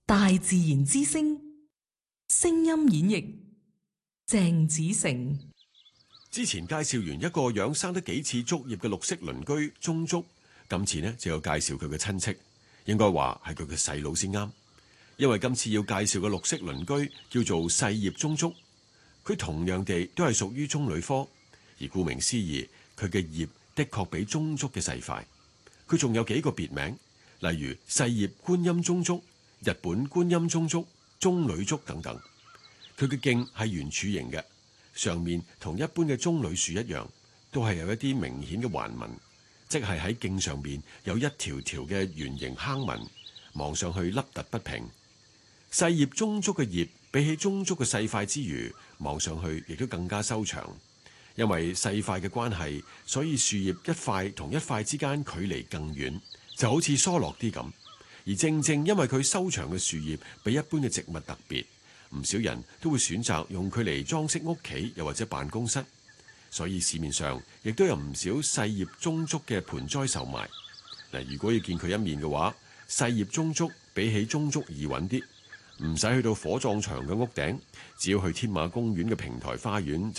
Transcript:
大自然之聲，聲音演繹鄭子誠。 之前介紹完一個樣生得幾似竹葉嘅綠色鄰居棕竹，今次呢就要介紹佢嘅親戚，應該話係佢嘅細佬先啱。因為今次要介紹嘅綠色鄰居叫做細葉棕竹，佢同樣地都係屬於棕櫚科，而顧名思義，佢嘅葉的確比棕竹嘅細塊。佢仲有幾個別名，例如細葉觀音棕竹、日本觀音棕竹、棕櫚竹等等。佢嘅莖係圓柱形嘅，上面同一般嘅棕櫚樹一樣，都係有一啲明顯嘅環紋，即係喺莖上面有一條條嘅圓形坑紋，望上去凹凸不平。細葉棕竹嘅葉比起棕竹嘅細塊之餘，望上去亦都更加修長。因為細塊嘅關係，所以樹葉一塊同一塊之間距離更遠，就好似疏落啲咁。而正正因為佢修長嘅樹葉比一般嘅植物特別，唔少人都會選擇用佢嚟裝飾屋企又或者辦公室。所以市面上亦都有唔少細葉棕竹嘅盆栽售賣。嗱，如果要見佢一面嘅話，細葉棕竹比起棕竹易揾啲。唔使去到火葬場嘅屋頂，只要去天馬公園嘅平台花園